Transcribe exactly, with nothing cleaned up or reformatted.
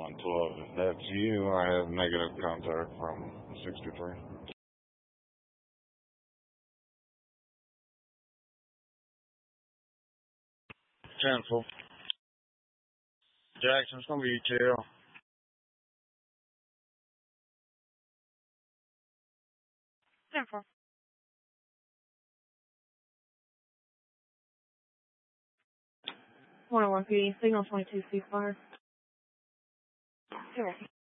one twelve. If that's you, I have negative contact from sixty-three. ten four. Jackson's going to be E T L. ten four. one oh one P D, signal twenty-two C fire. Zero.